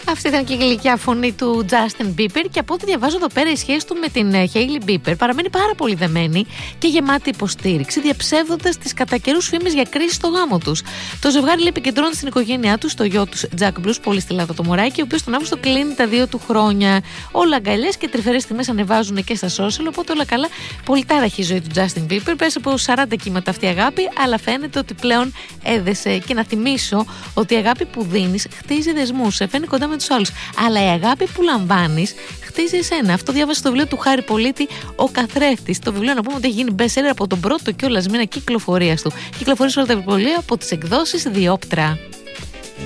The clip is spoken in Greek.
Αυτή ήταν και η γλυκιά φωνή του Justin Bieber και από ό,τι διαβάζω εδώ πέρα η σχέση του με την Hailey Bieber παραμένει πάρα πολύ δεμένη και γεμάτη υποστήριξη, διαψεύδοντας τις κατά καιρούς φήμες για κρίση στο γάμο τους. Το ζευγάρι λέει επικεντρώνεται στην οικογένειά του, στο γιο τους Jack Bruce, πολύ στυλάτο το μωράκι, ο οποίος τον Αύγουστο κλείνει τα 2 του χρόνια. Όλα αγκαλιές και τρυφερές στιγμές ανεβάζουν και στα social, οπότε όλα καλά. Πολύ τάραχη η ζωή του Justin Bieber, πέρασε από 40 κύματα αυτή η αγάπη, αλλά φαίνεται ότι πλέον έδεσε. Και να θυμίσω ότι η αγάπη που δίνεις χτίζει δεσμούς, σε φαίνει κοντά με τους άλλους. Αλλά η αγάπη που λαμβάνεις χτίζει εσένα. Αυτό διάβασε στο βιβλίο του Χάρη Πολίτη, Ο Καθρέφτης. Το βιβλίο, να πούμε, ότι έχει γίνει best seller από τον πρώτο κιόλας μήνα κυκλοφορίας του. Κυκλοφορεί σε όλα τα βιβλία από τις εκδόσεις Διόπτρα.